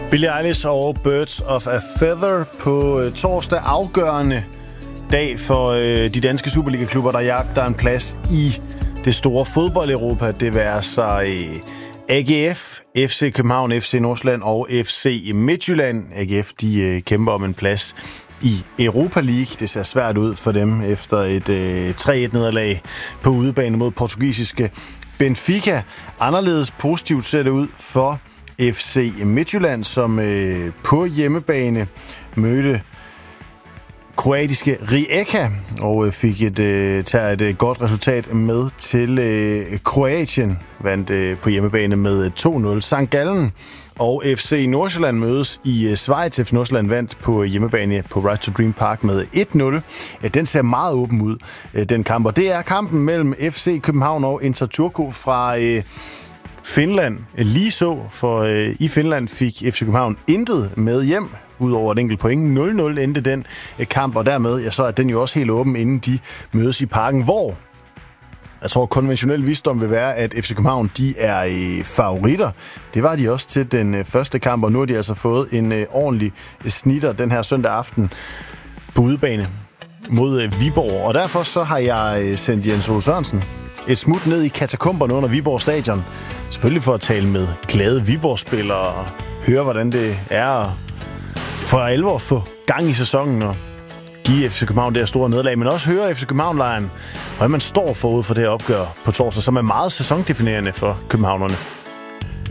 Billie Eilish og Birds of a Feather på torsdag. Afgørende dag for de danske Superliga-klubber, der jagter en plads i det store fodbold-Europa. Det vil sig AGF, FC København, FC Nordsjælland og FC Midtjylland. AGF, de kæmper om en plads i Europa League. Det ser svært ud for dem efter et 3-1-nederlag på udebane mod portugisiske Benfica. Anderledes positivt ser det ud for FC Midtjylland, som på hjemmebane mødte kroatiske Rijeka og fik et godt resultat med til Kroatien. Vandt på hjemmebane med 2-0. St. Gallen og FC Nordsjælland mødes i Schweiz. FC Nordsjælland vandt på hjemmebane på Rise to Dream Park med 1-0. Den ser meget åben ud, den kamp. Og det er kampen mellem FC København og Inter Turku fra Finland. Lige så, for i Finland fik FC København intet med hjem, udover et enkelt point. 0-0 endte den kamp, og dermed så er den jo også helt åben, inden de mødes i parken, hvor jeg tror, konventionel visdom vil være, at FC København, de er favoritter. Det var de også til den første kamp, og nu har de altså fået en ordentlig snitter den her søndag aften på udebane mod Viborg. Og derfor så har jeg sendt Jens Ole Sørensen et smut ned i katakomberne under Viborg Stadion. Selvfølgelig for at tale med glade Viborg-spillere og høre, hvordan det er for alvor at få gang i sæsonen og give FC København det her store nederlag, men også høre FC København-lejren, hvordan man står forud for det her opgør på torsdag, som er meget sæsondefinerende for københavnerne.